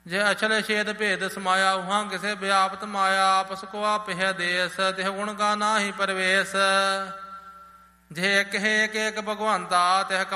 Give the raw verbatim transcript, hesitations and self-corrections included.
ਜੇ ਅਛਲ ਛੇਦ ਭੇਦ ਸਮਾਇਆ ਉਹਾਂ ਕਿਸੇ ਵਿਆਪਤ ਮਾਇਆ ਆਪਸ ਕੋ ਆਪਿਆ ਦੇਸ ਤਿਹ ਗੁਣ ਕਾ ਨਾਹੀ ਪਰਵੇਸ। ਜੇ ਇੱਕ ਹੈ ਇੱਕ ਇੱਕ ਭਗਵੰਤਾ ਤਿਹ